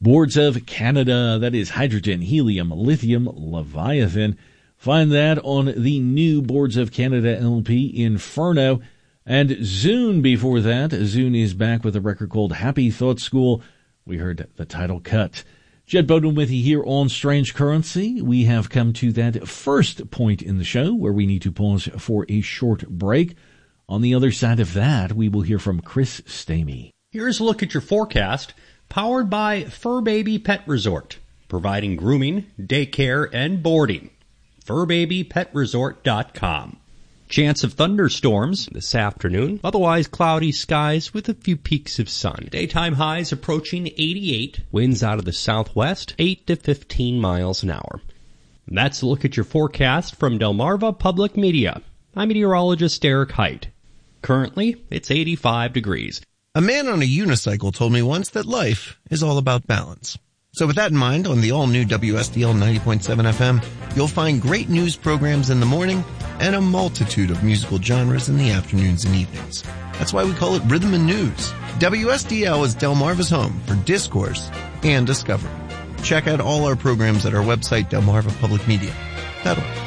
Boards of Canada, that is hydrogen, helium, lithium, Leviathan. Find that on the new Boards of Canada LP, Inferno. And Zune before that. Zune is back with a record called Happy Thought School. We heard the title cut. Jed Bowden with you here on Strange Currency. We have come to that first point in the show where we need to pause for a short break. On the other side of that, we will hear from Chris Stamey. Here's a look at your forecast, powered by Fur Baby Pet Resort, providing grooming, daycare, and boarding. FurBabyPetResort.com. Chance of thunderstorms this afternoon, otherwise cloudy skies with a few peaks of sun. Daytime highs approaching 88, winds out of the southwest, 8 to 15 miles an hour. And that's a look at your forecast from Delmarva Public Media. I'm meteorologist Eric Height. Currently, it's 85 degrees. A man on a unicycle told me once that life is all about balance. So with that in mind, on the all-new WSDL 90.7 FM, you'll find great news programs in the morning and a multitude of musical genres in the afternoons and evenings. That's why we call it Rhythm and News. WSDL is Delmarva's home for discourse and discovery. Check out all our programs at our website, delmarvapublicmedia.org.